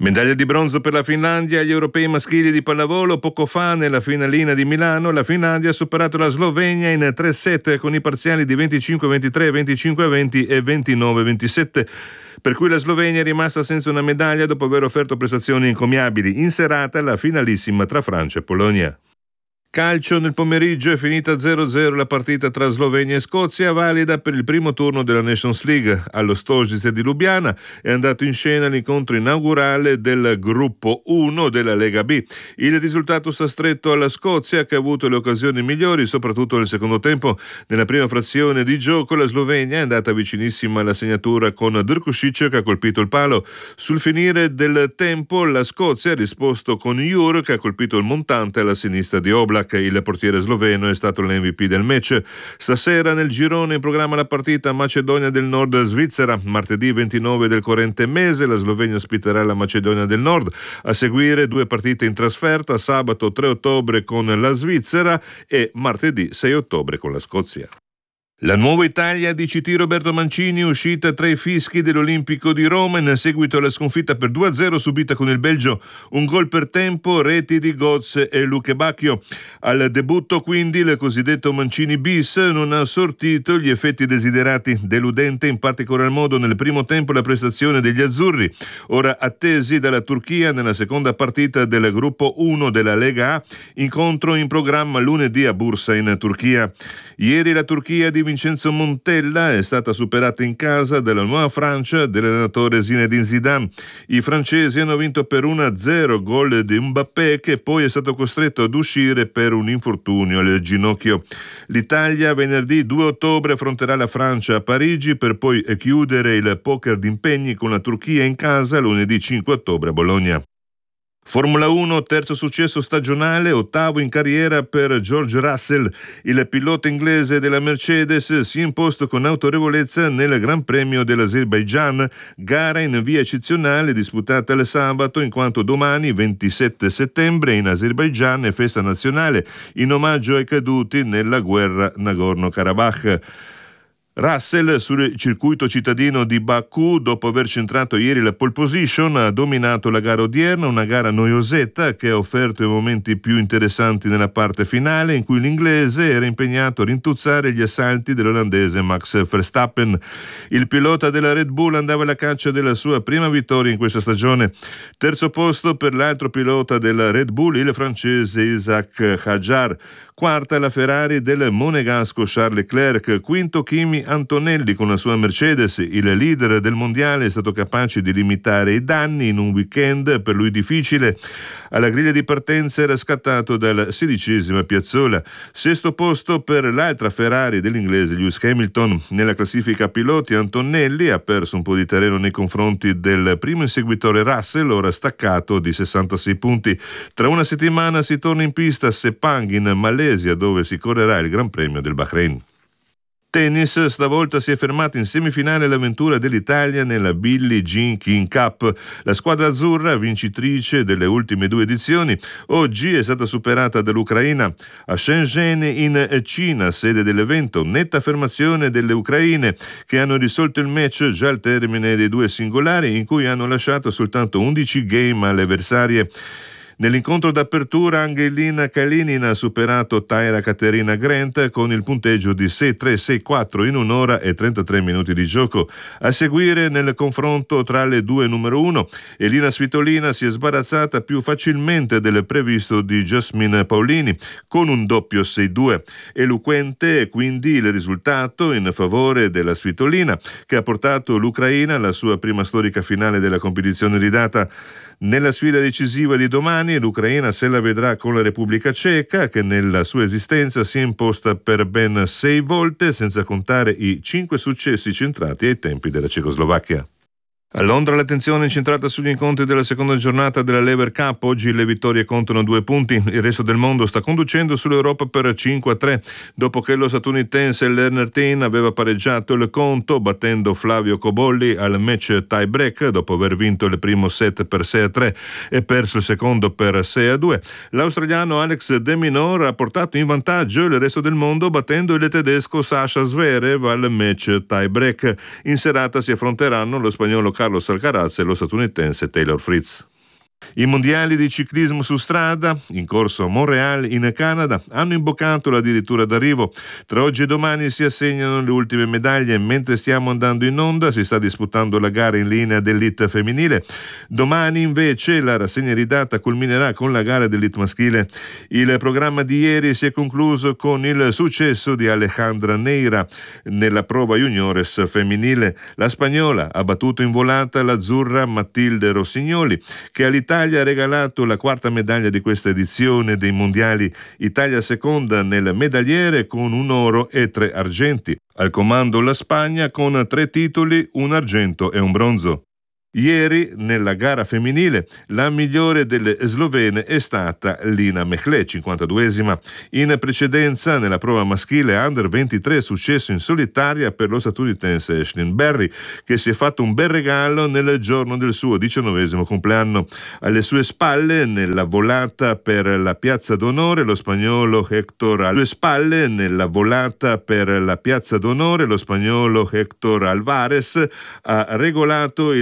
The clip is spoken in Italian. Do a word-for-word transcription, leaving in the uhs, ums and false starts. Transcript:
Medaglia di bronzo per la Finlandia agli europei maschili di pallavolo. Poco fa, nella finalina di Milano, la Finlandia ha superato la Slovenia in tre set con i parziali di venticinque a ventitré, venticinque a venti e ventinove a ventisette. Per cui la Slovenia è rimasta senza una medaglia dopo aver offerto prestazioni encomiabili. In serata la finalissima tra Francia e Polonia. Calcio, nel pomeriggio è finita zero a zero la partita tra Slovenia e Scozia, valida per il primo turno della Nations League. Allo Stožice di Lubiana è andato in scena l'incontro inaugurale del gruppo uno della Lega B. Il risultato sta stretto alla Scozia, che ha avuto le occasioni migliori, soprattutto nel secondo tempo. Nella prima frazione di gioco la Slovenia è andata vicinissima alla segnatura con Drkušić, che ha colpito il palo. Sul finire del tempo la Scozia ha risposto con Jur, che ha colpito il montante alla sinistra di Oblak. Il portiere sloveno è stato l'M V P del match. Stasera nel girone in programma la partita Macedonia del Nord-Svizzera. Martedì ventinove del corrente mese la Slovenia ospiterà la Macedonia del Nord. A seguire due partite in trasferta, sabato tre ottobre con la Svizzera e martedì sei ottobre con la Scozia. La nuova Italia di C T Roberto Mancini, uscita tra i fischi dell'Olimpico di Roma in seguito alla sconfitta per due a zero subita con il Belgio, un gol per tempo, reti di Götze e Luque Bacchio. Al debutto quindi il cosiddetto Mancini bis non ha sortito gli effetti desiderati, deludente in particolar modo nel primo tempo la prestazione degli azzurri, ora attesi dalla Turchia nella seconda partita del gruppo uno della Lega A, incontro in programma lunedì a Bursa in Turchia. Ieri la Turchia di Vincenzo Montella è stata superata in casa dalla nuova Francia dell'allenatore Zinedine Zidane. I francesi hanno vinto per uno a zero, gol di Mbappé, che poi è stato costretto ad uscire per un infortunio al ginocchio. L'Italia venerdì due ottobre affronterà la Francia a Parigi per poi chiudere il poker d'impegni con la Turchia in casa lunedì cinque ottobre a Bologna. Formula uno, terzo successo stagionale, ottavo in carriera per George Russell. Il pilota inglese della Mercedes si è imposto con autorevolezza nel Gran Premio dell'Azerbaigian, gara in via eccezionale disputata il sabato, in quanto domani, ventisette settembre, in Azerbaigian è festa nazionale in omaggio ai caduti nella guerra Nagorno-Karabakh. Russell sul circuito cittadino di Baku, dopo aver centrato ieri la pole position, ha dominato la gara odierna, una gara noiosetta che ha offerto i momenti più interessanti nella parte finale, in cui l'inglese era impegnato a rintuzzare gli assalti dell'olandese Max Verstappen. Il pilota della Red Bull andava alla caccia della sua prima vittoria in questa stagione. Terzo posto per l'altro pilota della Red Bull, il francese Isaac Hadjar. Quarta la Ferrari del monegasco Charles Leclerc. Quinto Kimi Antonelli con la sua Mercedes. Il leader del mondiale è stato capace di limitare i danni in un weekend per lui difficile. Alla griglia di partenza era scattato dalla sedicesima piazzola. Sesto posto per l'altra Ferrari dell'inglese Lewis Hamilton. Nella classifica piloti Antonelli ha perso un po' di terreno nei confronti del primo inseguitore Russell, ora staccato di sessantasei punti. Tra una settimana si torna in pista a Sepang in Malesia, dove si correrà il Gran Premio del Bahrain. Tennis, stavolta si è fermata in semifinale l'avventura dell'Italia nella Billie Jean King Cup. La squadra azzurra, vincitrice delle ultime due edizioni, oggi è stata superata dall'Ucraina a Shenzhen in Cina, sede dell'evento. Netta affermazione delle ucraine, che hanno risolto il match già al termine dei due singolari, in cui hanno lasciato soltanto undici game alle avversarie. Nell'incontro d'apertura Angelina Kalinin ha superato Taira Caterina Grant con il punteggio di sei tre sei quattro in un'ora e trentatré minuti di gioco. A seguire, nel confronto tra le due numero uno, Elina Svitolina si è sbarazzata più facilmente del previsto di Jasmine Paolini con un doppio sei due. Eloquente è quindi il risultato in favore della Svitolina, che ha portato l'Ucraina alla sua prima storica finale della competizione di data. Nella sfida decisiva di domani l'Ucraina se la vedrà con la Repubblica Ceca, che nella sua esistenza si è imposta per ben sei volte, senza contare i cinque successi centrati ai tempi della Cecoslovacchia. A Londra l'attenzione è incentrata sugli incontri della seconda giornata della Lever Cup. Oggi le vittorie contano due punti. Il resto del mondo sta conducendo sull'Europa per cinque a tre, dopo che lo statunitense Lerner Tain aveva pareggiato il conto battendo Flavio Cobolli al match tie break dopo aver vinto il primo set per sei a tre e perso il secondo per sei a due. L'australiano Alex De Minaur ha portato in vantaggio il resto del mondo battendo il tedesco Sasha Zverev al match tie break. In serata si affronteranno lo spagnolo Carlos Alcaraz e lo statunitense Taylor Fritz. I mondiali di ciclismo su strada, in corso a Montréal in Canada, hanno imboccato addirittura d'arrivo. Tra oggi e domani si assegnano le ultime medaglie. Mentre stiamo andando in onda si sta disputando la gara in linea dell'elite femminile. Domani invece la rassegna ridata culminerà con la gara dell'elite maschile. Il programma di ieri si è concluso con il successo di Alejandra Neira nella prova juniores femminile. La spagnola ha battuto in volata l'azzurra Matilde Rossignoli, che all'Italia ha regalato la quarta medaglia di questa edizione dei mondiali. Italia seconda nel medagliere con un oro e tre argenti. Al comando la Spagna con tre titoli, un argento e un bronzo. Ieri, nella gara femminile, la migliore delle slovene è stata Lina Mechlè, cinquantaduesima. In precedenza, nella prova maschile under ventitré, successo in solitaria per lo statunitense Ashlyn Berry, che si è fatto un bel regalo nel giorno del suo diciannovesimo compleanno. Alle sue spalle, nella volata per la piazza d'onore, lo spagnolo Héctor Al- alle sue spalle, nella volata per la piazza d'onore, lo spagnolo Héctor Alvarez ha regolato il